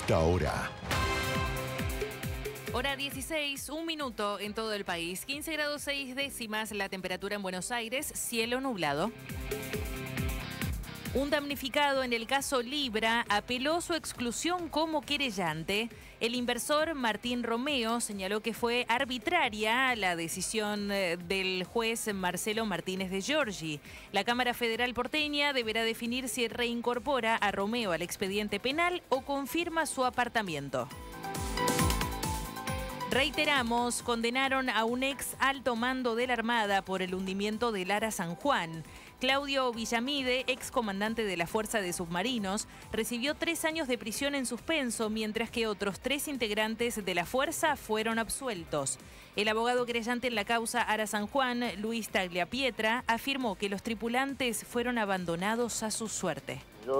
esta hora. Hora 16, 1 minuto en todo el país. 15 grados 6 décimas la temperatura en Buenos Aires, cielo nublado. Un damnificado en el caso Libra apeló su exclusión como querellante. El inversor Martín Romeo señaló que fue arbitraria la decisión del juez Marcelo Martínez de Giorgi. La Cámara Federal porteña deberá definir si reincorpora a Romeo al expediente penal o confirma su apartamiento. Reiteramos, condenaron a un ex alto mando de la Armada por el hundimiento del Ara San Juan. Claudio Villamide, ex comandante de la Fuerza de Submarinos, recibió 3 años de prisión en suspenso, mientras que otros 3 integrantes de la Fuerza fueron absueltos. El abogado querellante en la causa Ara San Juan, Luis Tagliapietra, afirmó que los tripulantes fueron abandonados a su suerte.